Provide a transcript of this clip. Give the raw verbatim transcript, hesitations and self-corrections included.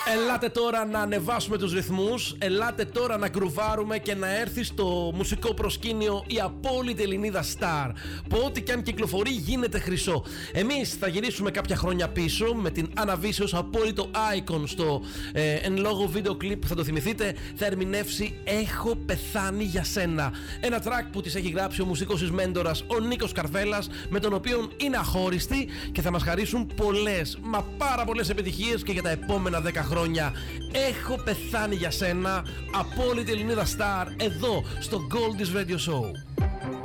Ελάτε τώρα να ανεβάσουμε τους ρυθμούς, ελάτε τώρα να γκρουβάρουμε και να έρθει στο μουσικό προσκήνιο η απόλυτη Ελληνίδα Star, που ό,τι κι αν κυκλοφορεί γίνεται χρυσό. Εμείς θα γυρίσουμε κάποια χρόνια πίσω με την Άννα Βύση ως απόλυτο icon στο ε, εν λόγω βίντεο κλιπ που θα το θυμηθείτε, θα ερμηνεύσει «Έχω πεθάνει για σένα». Ένα track που της έχει γράψει ο μουσικός της μέντορας ο Νίκος Καρβέλας, με τον οποίο είναι αχώριστη και θα μας χαρίσουν πολλές, μα πάρα πολλές επιτυχίες και για τα επόμενα δέκα χρόνια. Έχω πεθάνει για σένα, απόλυτη Ελληνίδα Star, εδώ στο Goldie's Radio Show.